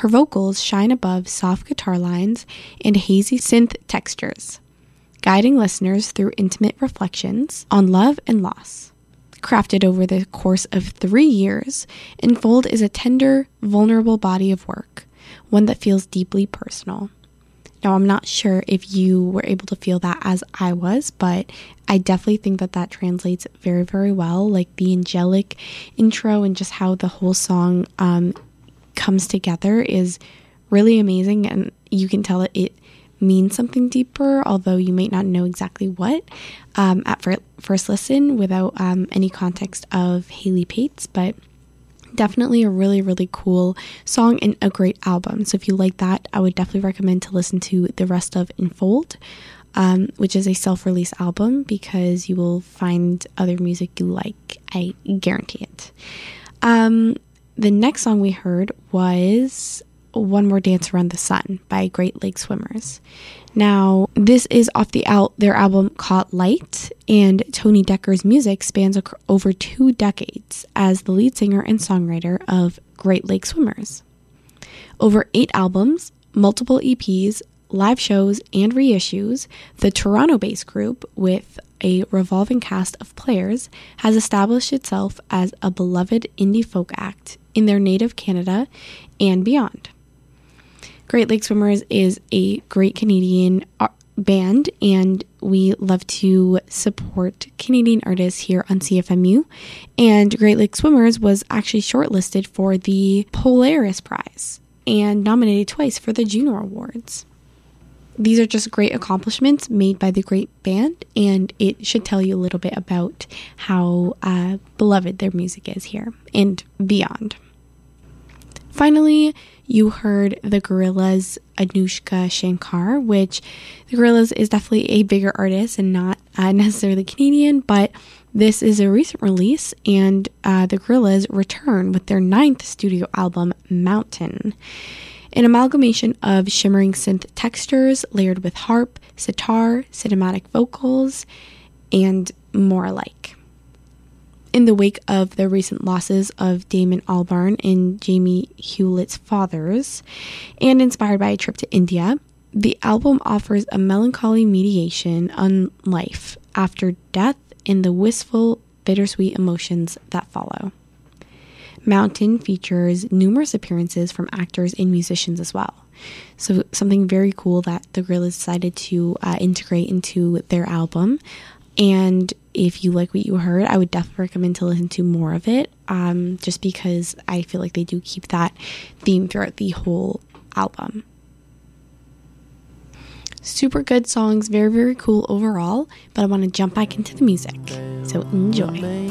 Her vocals shine above soft guitar lines and hazy synth textures, guiding listeners through intimate reflections on love and loss. Crafted over the course of 3 years, Enfold is a tender, vulnerable body of work, one that feels deeply personal. Now, I'm not sure if you were able to feel that as I was, but I definitely think that translates very, very well. Like the angelic intro and just how the whole song comes together is really amazing, and you can tell that it means something deeper, although you might not know exactly what at first listen without any context of Haley Pates, but definitely a really, really cool song and a great album. So if you like that, I would definitely recommend to listen to the rest of Enfold, which is a self-release album, because you will find other music you like. I guarantee it. The next song we heard was One More Dance Around the Sun by Great Lake Swimmers. Now, this is off their album Caught Light, and Tony Decker's music spans over 2 decades as the lead singer and songwriter of Great Lake Swimmers. Over 8 albums, multiple EPs, live shows, and reissues, the Toronto-based group, with a revolving cast of players, has established itself as a beloved indie folk act in their native Canada and beyond. Great Lake Swimmers is a great Canadian band, and we love to support Canadian artists here on CFMU. And Great Lake Swimmers was actually shortlisted for the Polaris Prize and nominated twice for the Juno Awards. These are just great accomplishments made by the great band, and it should tell you a little bit about how beloved their music is here and beyond. Finally, you heard the Gorillaz' Anushka Shankar, which the Gorillaz is definitely a bigger artist and not necessarily Canadian, but this is a recent release, and the Gorillaz return with their 9th studio album, Mountain. An amalgamation of shimmering synth textures layered with harp, sitar, cinematic vocals, and more alike. In the wake of the recent losses of Damon Albarn and Jamie Hewlett's fathers, and inspired by a trip to India, the album offers a melancholy meditation on life after death and the wistful, bittersweet emotions that follow. Mountain features numerous appearances from actors and musicians as well. So something very cool that the Gorillaz decided to integrate into their album. And if you like what you heard, I would definitely recommend to listen to more of it, just because I feel like they do keep that theme throughout the whole album. Super good songs, very, very cool overall, but I want to jump back into the music, so enjoy.